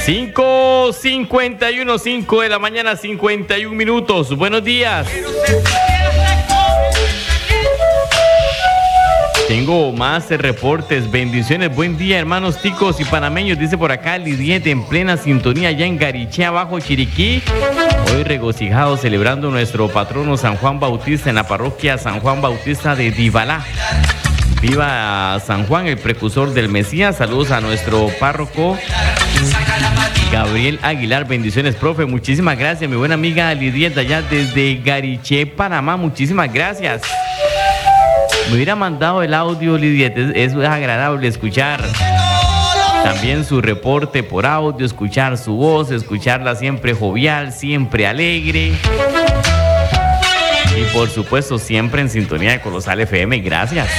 5:51, 5 de la mañana, 51 minutos. Buenos días. Tengo más reportes. Bendiciones. Buen día, hermanos ticos y panameños. Dice por acá Lidiet en plena sintonía allá en Gariché, abajo Chiriquí. Hoy regocijados celebrando nuestro patrono San Juan Bautista en la parroquia San Juan Bautista de Divalá. Viva San Juan, el precursor del Mesías. Saludos a nuestro párroco Gabriel Aguilar. Bendiciones, profe. Muchísimas gracias, mi buena amiga Lidiet allá desde Gariché, Panamá. Muchísimas gracias. Me hubiera mandado el audio, Lidiet. Es agradable escuchar también su reporte por audio, escuchar su voz, escucharla siempre jovial, siempre alegre. Y por supuesto, siempre en sintonía de Colosal FM. Gracias.